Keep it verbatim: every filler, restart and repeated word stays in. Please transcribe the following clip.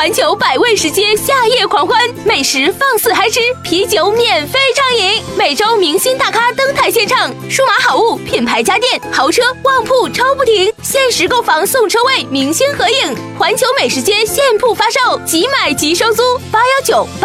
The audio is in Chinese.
环球百味食街夏夜狂欢，美食放肆嗨吃，啤酒免费畅饮，每周明星大咖登台献唱，数码好物、品牌家电、豪车、旺铺抽不停，限时购房送车位，明星合影，环球美食街现铺发售，即买即收租，八幺九八。